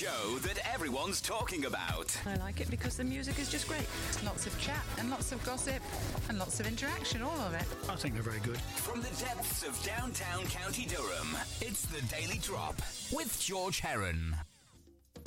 show that everyone's talking about. I like it because the music is just great. Lots of chat and lots of gossip and lots of interaction, all of it. I think they're very good. From the depths of downtown County Durham, it's the Daily Drop with George Heron.